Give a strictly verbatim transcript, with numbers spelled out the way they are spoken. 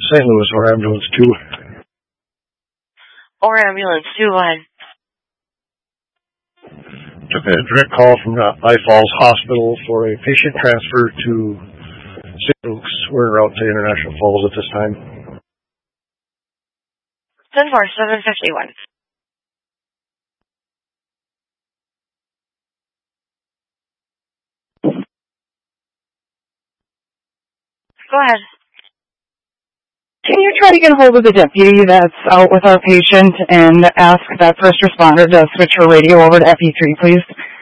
Saint Louis, or Ambulance two. Or Ambulance two, go ahead. Took a direct call from High Falls Hospital for a patient transfer to Saint Luke's. We're en route to International Falls at this time. ten four, seven fifty-one. Go ahead. Can you try to get a hold of the deputy that's out with our patient and ask that first responder to switch her radio over to F E three, please?